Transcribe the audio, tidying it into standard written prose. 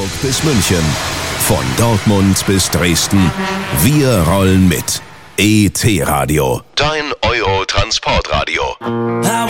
Hamburg bis München. Von Dortmund bis Dresden. Wir rollen mit. ET Radio. Dein Euro-Transportradio.